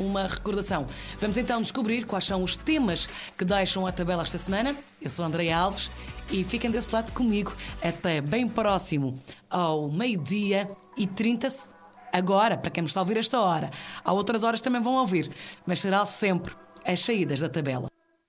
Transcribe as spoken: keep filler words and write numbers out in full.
uma recordação. Vamos então descobrir quais são os temas que deixam a tabela esta semana. Eu sou a Andreia Alves e fiquem desse lado comigo até bem próximo ao meio-dia e trinta. Agora, para quem me está a ouvir esta hora. Há outras horas também vão ouvir, mas será sempre as saídas da tabela.